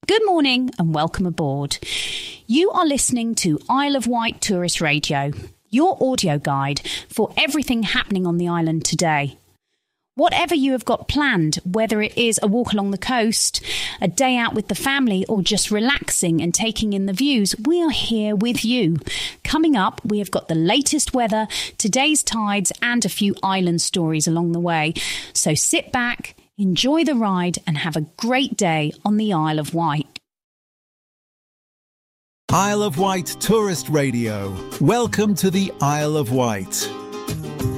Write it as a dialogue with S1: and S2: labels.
S1: Good morning and welcome aboard. You are listening to Isle of Wight Tourist Radio, your audio guide for everything happening on the island today. Whatever you have got planned, whether it is a walk along the coast, a day out with the family, or just relaxing and taking in the views, we are here with you. Coming up, we have got the latest weather, today's tides, and a few island stories along the way. So sit back, enjoy the ride, and have a great day on the Isle of Wight.
S2: Isle of Wight Tourist Radio. Welcome to the Isle of Wight.